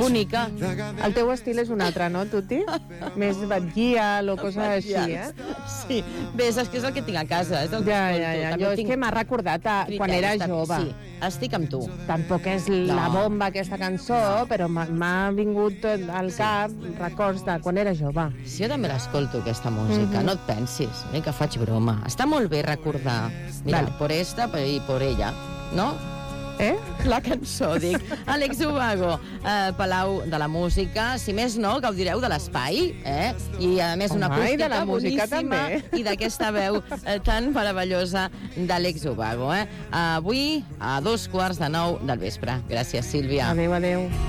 bonica. El teu estil és un altre, no, Tuti? Més batguial o coses així, Sí. Bé, és que és el que tinc a casa. És el que Ja. Jo és que m'ha recordat quan era jove. Sí, estic amb tu. Tampoc és la bomba aquesta cançó, però m'ha vingut al cap records de quan era jove. Si jo també l'escolto, aquesta música, no et pensis, que faig broma. Està molt bé recordar, mira, por esta y por ella, no? La cançó, dic. Àlex Ubago, Palau de la Música, si més no, gaudireu de l'espai, i a més una acústica de la música boníssima també. i d'aquesta veu tan meravellosa d'Àlex Ubago. Avui a 2:15 del vespre. Gràcies, Sílvia. Adéu.